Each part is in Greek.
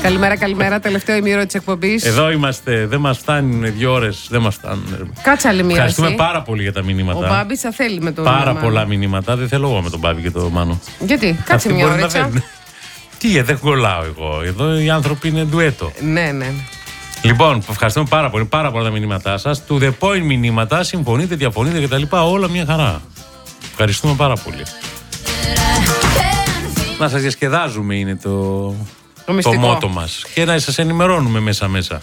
Καλημέρα, καλημέρα. Τελευταίο ημίωρο της εκπομπής. Εδώ είμαστε. Δεν μας φτάνουν 2 ώρες. Δεν μας φτάνουν. Κάτσε άλλη μία. Ευχαριστούμε πάρα πολύ για τα μηνύματα. Ο Μπάμπης θα θέλει με τον Πάρα Μάνο. πολλά μηνύματα. Δεν θέλω εγώ με τον Μπάμπη και τον Μάνο. Γιατί, κάτσε μία ώρα. Τι, δεν κολλάω εγώ. Εδώ οι άνθρωποι είναι ντουέτο. Ναι. Λοιπόν, ευχαριστούμε πάρα πολύ. Πάρα πολλά τα μηνύματά σας. To the point μηνύματα. Συμφωνείτε, διαφωνείτε κτλ. Όλα μια χαρά. Ευχαριστούμε πάρα πολύ. Να σας διασκεδάζουμε είναι το μότο μας. Και να σας ενημερώνουμε μέσα-μέσα.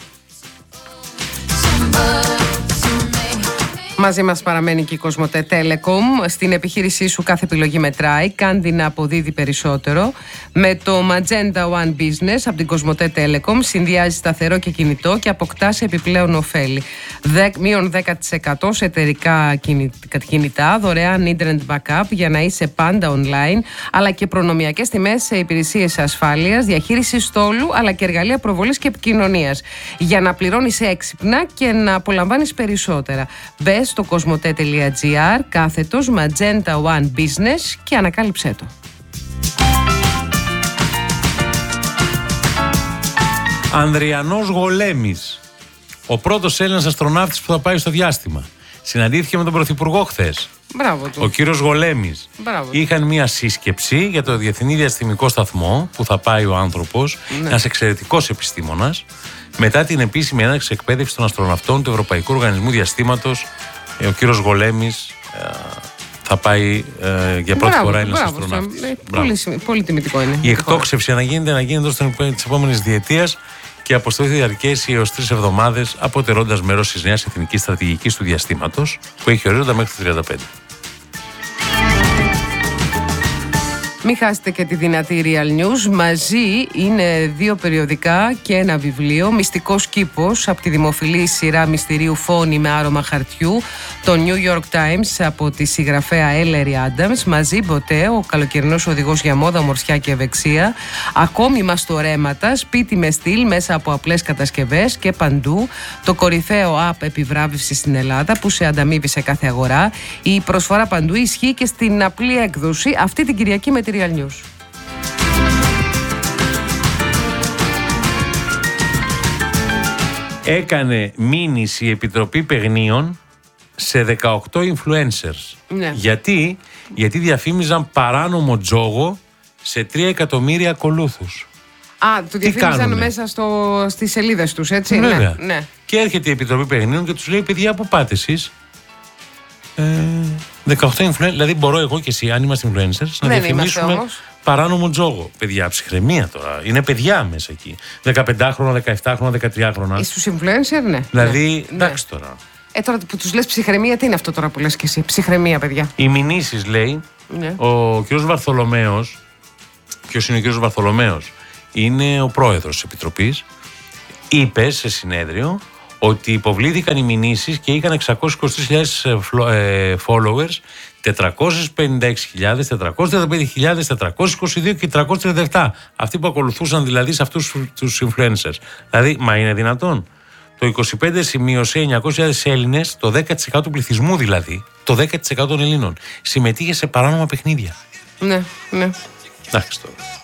Μαζί μας παραμένει και η Κοσμοτέ Telecom. Στην επιχείρησή σου κάθε επιλογή μετράει. Κάντε να αποδίδει περισσότερο. Με το Magenta One Business από την Κοσμοτέ Telecom συνδυάζει σταθερό και κινητό και αποκτά σε επιπλέον ωφέλη. Μείον 10% σε εταιρικά κινητά, δωρεάν internet backup για να είσαι πάντα online, αλλά και προνομιακές τιμές σε υπηρεσίες ασφάλειας, διαχείρισης στόλου, αλλά και εργαλεία προβολής και επικοινωνίας. Για να πληρώνεις έξυπνα και να απολαμβάνεις περισσότερα. Μπες στο κοσμοτέ.gr κάθετος Magenta One Business και ανακάλυψέ το. Ανδριανός Γολέμης, ο πρώτος Έλληνας αστροναύτης που θα πάει στο διάστημα. Συναντήθηκε με τον Πρωθυπουργό χθες. Μπράβο του. Ο κύριος Γολέμης. Είχαν μία σύσκεψη για το Διεθνή Διαστημικό Σταθμό που θα πάει ο άνθρωπος, ένας εξαιρετικός επιστήμονας. Μετά την επίσημη έναρξη εκπαίδευση των αστροναυτών του Ευρωπαϊκού Οργανισμού Διαστήματος, ο κύριος Γολέμης θα πάει για πρώτη φορά ένας αστροναύτης. Πολύ τιμητικό είναι. Η εκτόξευση να γίνεται της επόμενης διετίας και η αποστολή θα διαρκέσει έως 3 εβδομάδες, αποτελώντας μέρος της νέας εθνικής στρατηγικής του διαστήματος που έχει ορίζοντα μέχρι το 35. Μην χάσετε και τη δυνατή Real News. Μαζί είναι 2 περιοδικά και ένα βιβλίο. Μυστικός κήπος από τη δημοφιλή σειρά μυστηρίου Φόνη με άρωμα χαρτιού. Το New York Times από τη συγγραφέα Ellery Adams. Μαζί Μποτέ, ο καλοκαιρινός οδηγός για μόδα, ομορφιά και ευεξία. Ακόμη μαστορέματα, σπίτι με στυλ μέσα από απλές κατασκευές και παντού. Το κορυφαίο app επιβράβευση στην Ελλάδα που σε ανταμείβει σε κάθε αγορά. Η προσφορά παντού ισχύει και στην απλή έκδοση αυτή την Κυριακή με τη Real News. Έκανε μήνυση η Επιτροπή Παιγνίων σε 18 influencers. Ναι. Γιατί διαφήμιζαν παράνομο τζόγο σε 3 εκατομμύρια ακολούθους. Το διαφήμιζαν μέσα στις σελίδες τους, έτσι. Ναι. Και έρχεται η Επιτροπή Παιγνίων και τους λέει: παιδιά, πού πάτε εσείς? 18 influencers, δηλαδή μπορώ εγώ και εσύ, αν είμαστε influencers, να διαφημίσουμε παράνομο τζόγο. Παιδιά, ψυχραιμία τώρα. Είναι παιδιά μέσα εκεί. 15χρονα, 17χρονα, 13χρονα. Στους influencer, ναι. Δηλαδή, εντάξει τώρα. Τώρα που τους λες ψυχραιμία, τι είναι αυτό τώρα που λες και εσύ? Ψυχραιμία, παιδιά. Οι μηνύσεις, λέει, ο κ. Βαρθολομέος. Ποιος είναι ο κ. Βαρθολομέος? Είναι ο πρόεδρος της Επιτροπής. Είπε σε συνέδριο ότι υποβλήθηκαν οι μηνύσεις και είχαν 623.000 followers, 456.000, 435.000, 422 και 337. Αυτοί που ακολουθούσαν δηλαδή σε αυτούς τους influencers. Δηλαδή, μα είναι δυνατόν? Το 25 σημείωσε 900.000 Έλληνες, το 10% του πληθυσμού δηλαδή, το 10% των Ελλήνων, συμμετείχε σε παράνομα παιχνίδια. Ναι. Εντάξει τώρα.